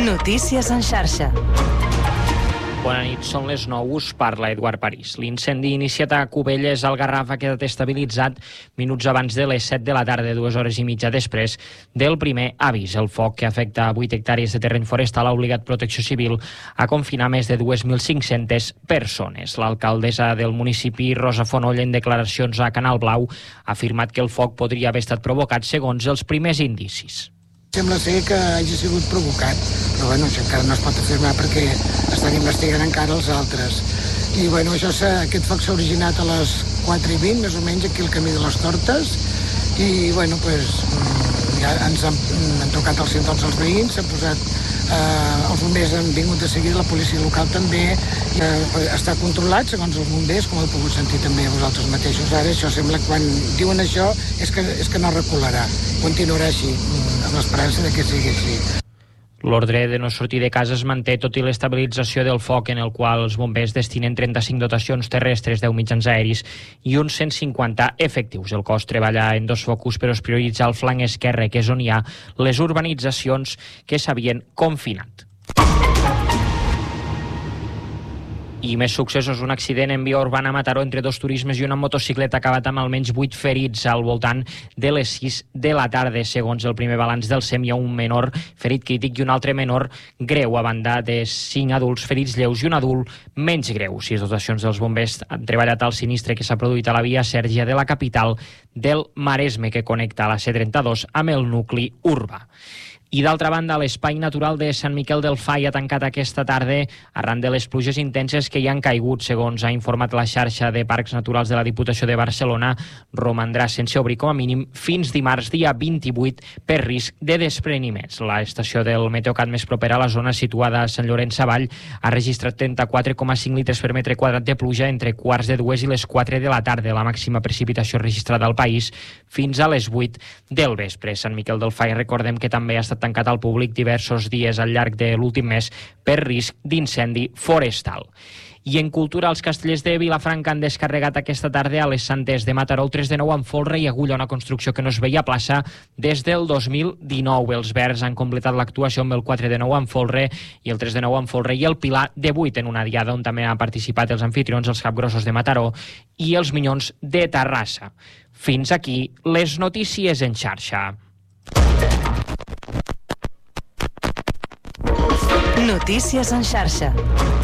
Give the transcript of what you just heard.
Notícies en xarxa. Bona nit, són les 9, us parla Eduard París. L'incendi iniciat a Cubelles, al Garraf, ha quedat estabilitzat minuts abans de les 7 de la tarda, 2 hores i mitja després del primer avís. El foc, que afecta 8 hectàrees de terreny forestal, ha obligat Protecció Civil a confinar més de 2.500 persones. L'alcaldessa del municipi, Rosa Fonoll, en declaracions a Canal Blau, ha afirmat que el foc podria haver estat provocat segons els primers indicis. Sembla ser que hagi sigut provocat, però bueno, això encara no es pot afirmar perquè estan investigant encara els altres. I bueno, aquest foc s'ha originat a les 4:20, més o menys, aquí al camí de les Tortes, i bueno, ja ens han tocat els ciutadans els veïns, s'han posat, els bombers han vingut de seguida, la policia local també, i està controlat segons els bombers, com heu pogut sentir també vosaltres mateixos. Ara això sembla que quan diuen això és que no recularà, continuarà així, amb l'esperança de que sigui així. L'ordre de no sortir de casa es manté tot i l'estabilització del foc, en el qual els bombers destinen 35 dotacions terrestres, 10 mitjans aeris i uns 150 efectius. El cos treballa en 2 focus, però es prioritza el flanc esquerre, que és on hi ha les urbanitzacions que s'havien confinat. I més successos. Un accident en via urbana a Mataró entre 2 turismes i una motocicleta ha acabat amb almenys 8 ferits al voltant de les 6 de la tarda. Segons el primer balanç del SEM, hi ha un menor ferit crític i un altre menor greu, a banda de 5 adults ferits lleus i un adult menys greu. 6 dotacions dels bombers han treballat al sinistre que s'ha produït a la via Sèrgia de la capital del Maresme, que connecta la C32 amb el nucli urbà. I d'altra banda, l'Espai Natural de Sant Miquel del Fai ha tancat aquesta tarda arran de les pluges intenses que hi han caigut. Segons ha informat la xarxa de Parcs Naturals de la Diputació de Barcelona, romandrà sense obrir com a mínim fins dimarts, dia 28, per risc de despreniments. L'estació del Meteocat més propera a la zona, situada a Sant Llorenç Savall, ha registrat 34,5 litres per metre quadrat de pluja entre 1:45 i les 4 de la tarda. La màxima precipitació registrada al país fins a les 8 del vespre. Sant Miquel del Fai, recordem que també ha estat tancat al públic diversos dies al llarg de l'últim mes per risc d'incendi forestal. I en cultura, els castellers de Vilafranca han descarregat aquesta tarda a les Santes de Mataró el 3 de 9 amb folre i agulla, una construcció que no es veia a plaça des del 2019. Els Verds han completat l'actuació amb el 4 de 9 amb folre i el 3 de 9 amb folre i el Pilar de 8, en una diada on també han participat els anfitrions, els capgrossos de Mataró i els Minyons de Terrassa. Fins aquí les notícies en xarxa. Notícies en xarxa.